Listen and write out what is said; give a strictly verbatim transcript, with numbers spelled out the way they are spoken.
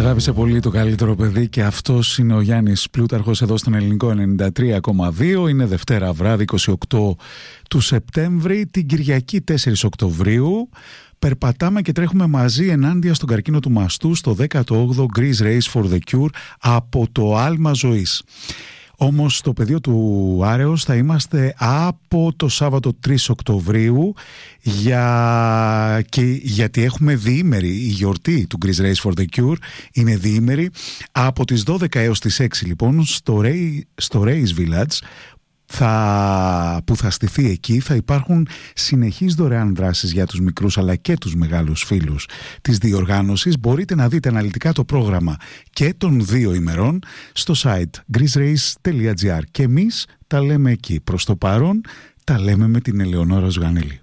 Αγάπησε πολύ το καλύτερο παιδί και αυτός είναι ο Γιάννης Πλούταρχος εδώ στον Ελληνικό ενενήντα τρία κόμμα δύο. Είναι Δευτέρα βράδυ είκοσι οκτώ του Σεπτέμβρη, την Κυριακή τέσσερις Οκτωβρίου. Περπατάμε και τρέχουμε μαζί ενάντια στον καρκίνο του μαστού στο δέκατο όγδοο Greece Race for the Cure από το άλμα ζωής. Όμως στο πεδίο του Άρεος θα είμαστε από το Σάββατο τρεις Οκτωβρίου για... και γιατί έχουμε διήμερη, η γιορτή του Greece Race for the Cure είναι διήμερη από τις δώδεκα έως τις έξι λοιπόν στο, Ray... στο Race Village θα... που θα στηθεί εκεί. Θα υπάρχουν συνεχείς δωρεάν δράσεις για τους μικρούς αλλά και τους μεγάλους φίλους της διοργάνωσης. Μπορείτε να δείτε αναλυτικά το πρόγραμμα και των δύο ημερών στο site greece race τελεία gr και εμείς τα λέμε εκεί. Προς το παρόν τα λέμε με την Ελεονόρα Ζουγανέλη.